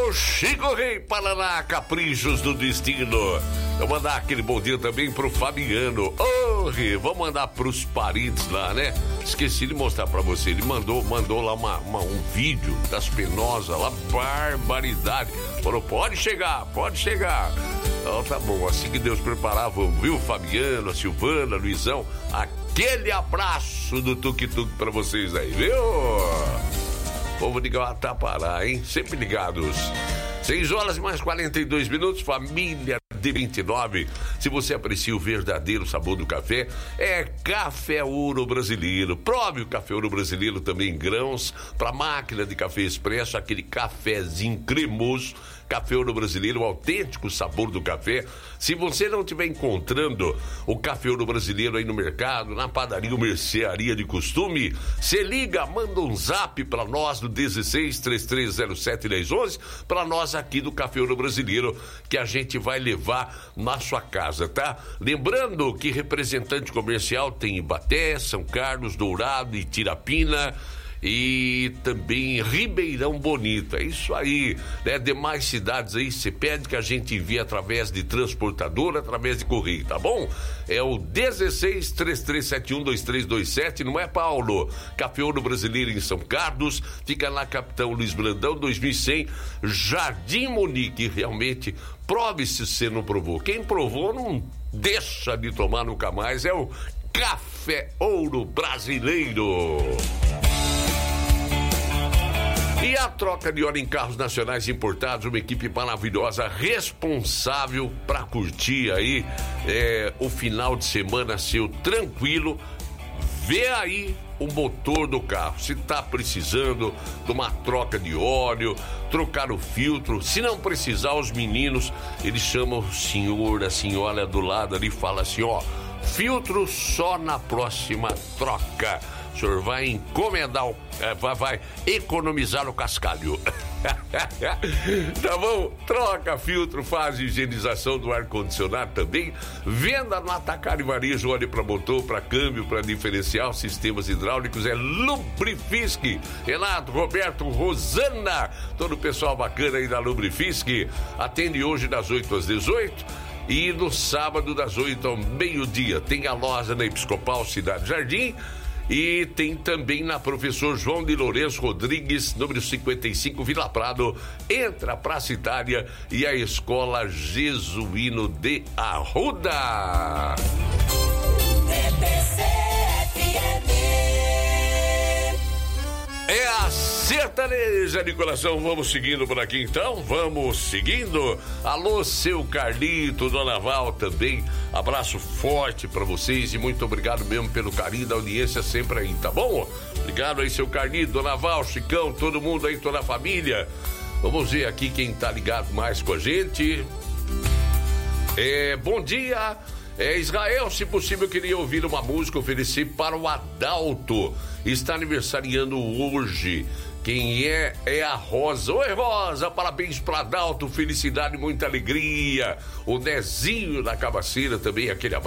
Alô, Chico Rei, Paraná, Caprichos do Destino. Eu vou mandar aquele bom dia também pro Fabiano. Ô, Rei, vou mandar pros parentes lá, né? Esqueci de mostrar pra você. Ele mandou lá um vídeo das penosas lá, barbaridade. Falou, pode chegar. Então tá bom, assim que Deus preparar, vamos, viu, Fabiano, a Silvana, Luizão, aquele abraço do Tuk-Tuk pra vocês aí, viu? Povo de Guatapará, hein? Sempre ligados. 6 horas e mais 42 minutos, família de 29. Se você aprecia o verdadeiro sabor do café, é Café Ouro Brasileiro. Prove o Café Ouro Brasileiro também em grãos, para máquina de café expresso, aquele cafezinho cremoso. Café Ouro Brasileiro, o autêntico sabor do café. Se você não estiver encontrando o Café Ouro Brasileiro aí no mercado, na padaria ou mercearia de costume, se liga, manda um zap para nós do 16-3307-1011, para nós aqui do Café Ouro Brasileiro, que a gente vai levar na sua casa, tá? Lembrando que representante comercial tem Ibaté, São Carlos, Dourado e Tirapina, e também Ribeirão Bonito. É isso aí, né? Demais cidades aí, você pede que a gente envie através de transportadora, através de correio, tá bom? É o 16-3371-2327, não é, Paulo? Café Ouro Brasileiro em São Carlos, fica na Capitão Luiz Brandão, 2100, Jardim Monique. Realmente, prove se você não provou. Quem provou não deixa de tomar nunca mais, é o Café Ouro Brasileiro. E a troca de óleo em carros nacionais importados, uma equipe maravilhosa, responsável para curtir aí o final de semana seu tranquilo. Vê aí o motor do carro, se tá precisando de uma troca de óleo, trocar o filtro. Se não precisar, os meninos, eles chamam o senhor, a senhora do lado ali, fala assim, ó, filtro só na próxima troca. O senhor vai encomendar, vai economizar o cascalho. Tá bom? Troca filtro, faz higienização do ar-condicionado também. Venda no Atacar e Varejo, óleo para motor, para câmbio, para diferencial, sistemas hidráulicos, é Lubrifisk. Renato, Roberto, Rosana, todo o pessoal bacana aí da Lubrifisk. Atende hoje das 8 às 18 e no sábado das 8 ao meio-dia. Tem a loja na Episcopal Cidade Jardim. E tem também na Professor João de Lourenço Rodrigues, número 55, Vila Prado, entre a Praça Itália e a Escola Jesuíno de Arruda. É a sertaneja de coração. Vamos seguindo por aqui então, vamos seguindo. Alô, seu Carlito, Dona Val também, abraço forte pra vocês e muito obrigado mesmo pelo carinho da audiência sempre aí, tá bom? Obrigado aí, seu Carlito, Dona Val, Chicão, todo mundo aí, toda a família. Vamos ver aqui quem tá ligado mais com a gente. Bom dia. Israel, se possível, eu queria ouvir uma música, oferecer para o Adalto. Está aniversariando hoje. Quem é a Rosa. Oi, Rosa, parabéns para Adalto, felicidade, muita alegria. O Nezinho da Cabaceira também, aquele abraço.